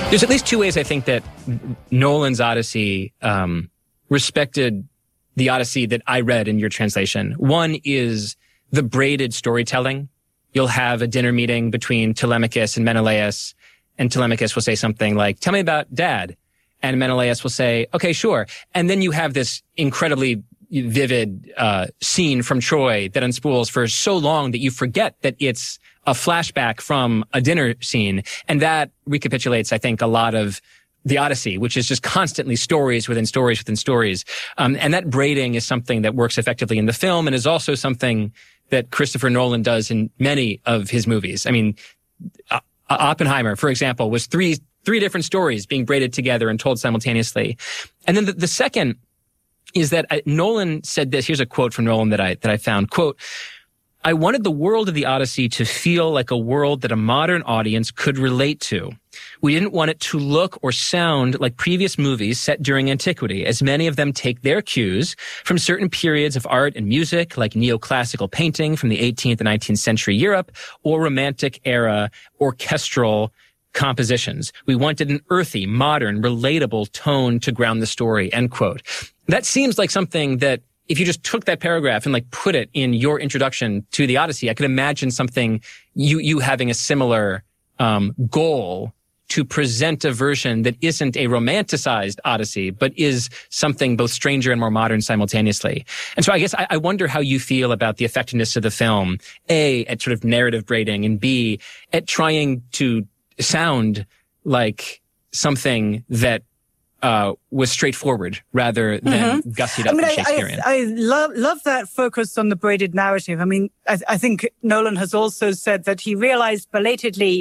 There's at least two ways I think that Nolan's Odyssey respected the Odyssey that I read in your translation. One is the braided storytelling. You'll have a dinner meeting between Telemachus and Menelaus, and Telemachus will say something like, "Tell me about Dad." And Menelaus will say, "Okay, sure." And then you have this incredibly vivid scene from Troy that unspools for so long that you forget that it's a flashback from a dinner scene. And that recapitulates, I think, a lot of the Odyssey, which is just constantly stories within stories within stories. And that braiding is something that works effectively in the film and is also something that Christopher Nolan does in many of his movies. I mean, Oppenheimer, for example, was three different stories being braided together and told simultaneously. And then the second is that Nolan said this. Here's a quote from Nolan that I found. Quote, "I wanted the world of the Odyssey to feel like a world that a modern audience could relate to. We didn't want it to look or sound like previous movies set during antiquity, as many of them take their cues from certain periods of art and music, like neoclassical painting from the 18th and 19th century Europe, or romantic era orchestral compositions. We wanted an earthy, modern, relatable tone to ground the story," end quote. That seems like something that if you just took that paragraph and like put it in your introduction to the Odyssey, I could imagine something, you having a similar goal to present a version that isn't a romanticized Odyssey, but is something both stranger and more modern simultaneously. And so I guess I wonder how you feel about the effectiveness of the film, A, at sort of narrative braiding, and B, at trying to sound like something that was straightforward rather than gussied up and Shakespearean. I love that focus on the braided narrative. I mean, I think Nolan has also said that he realized belatedly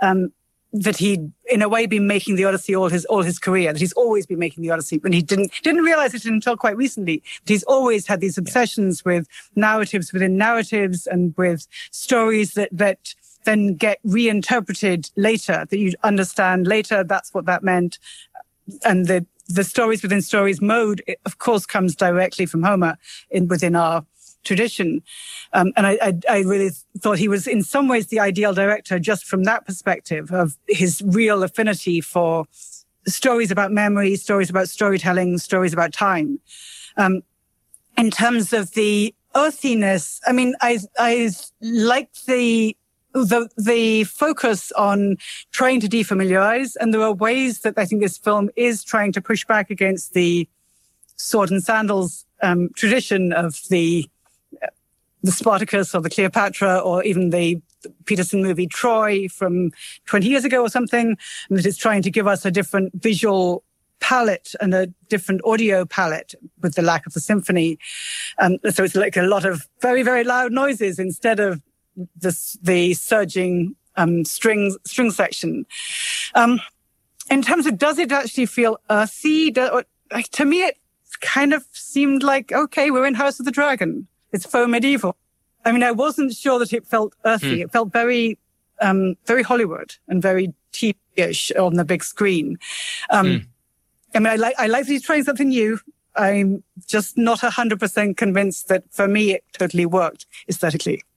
that he'd, in a way, been making the Odyssey all his career, that he's always been making the Odyssey, but he didn't realize it until quite recently. That he's always had these obsessions with narratives within narratives and with stories that then get reinterpreted later, that you understand later that's what that meant. And the stories within stories mode, of course, comes directly from Homer within our tradition. And I really thought he was in some ways the ideal director just from that perspective of his real affinity for stories about memory, stories about storytelling, stories about time. In terms of the earthiness, I mean, I liked the focus on trying to defamiliarize, and there are ways that I think this film is trying to push back against the sword and sandals tradition of the Spartacus or the Cleopatra or even the Peterson movie Troy from 20 years ago or something, and that is trying to give us a different visual palette and a different audio palette with the lack of the symphony. So it's like a lot of very, very loud noises instead of the surging string section. In terms of, does it actually feel earthy? To me, it kind of seemed like, okay, we're in House of the Dragon. It's faux medieval. I mean, I wasn't sure that it felt earthy. It felt very, very Hollywood and very TV-ish on the big screen. I mean, I like that he's trying something new. I'm just not 100% convinced that for me it totally worked aesthetically.